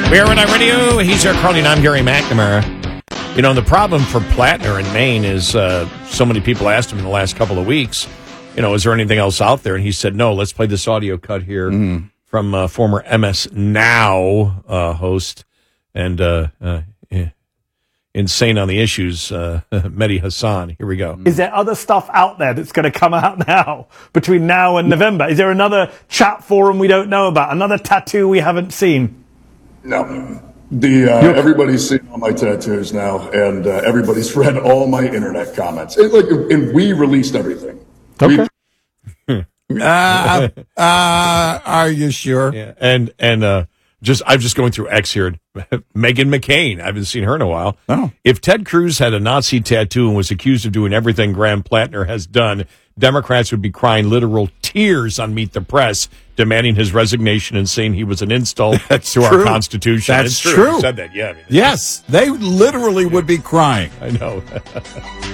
We are on radio. He's our Carly, and I'm Gary McNamara. You know, the problem for Plattner in Maine is so many people asked him in the last couple of weeks, you know, is there anything else out there? And he said, no, let's play this audio cut here from former MS Now host and insane on the issues, Mehdi Hasan. Here we go. Is there other stuff out there that's going to come out now, between now and November? Is there another chat forum we don't know about? Another tattoo we haven't seen? No. Everybody's seen all my tattoos now, and everybody's read all my internet comments. And we released everything. Okay. Are you sure? Yeah. And I'm just going through X here. Meghan McCain. I haven't seen her in a while. Oh. If Ted Cruz had a Nazi tattoo and was accused of doing everything Graham Plattner has done, Democrats would be crying literal tears on Meet the Press, demanding his resignation and saying he was an insult to our Constitution. That's it's true. You said that, yeah. I mean, yes, they literally would be crying. I know.